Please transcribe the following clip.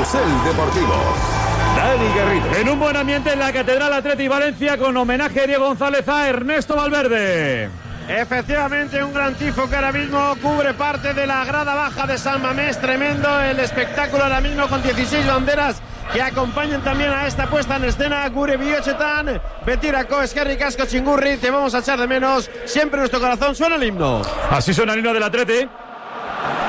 Carrusel Deportivo. Dani Garrido. En un buen ambiente en la Catedral Atleti Valencia con homenaje a Diego González a Ernesto Valverde. Efectivamente, un gran tifo que ahora mismo cubre parte de la grada baja de San Mamés. Tremendo el espectáculo ahora mismo con 16 banderas que acompañan también a esta puesta en escena. Gure Biochetan, Betirako, Eskerrik Asko Chingurri, te vamos a echar de menos. Siempre en nuestro corazón suena el himno. Así suena el himno del Atleti.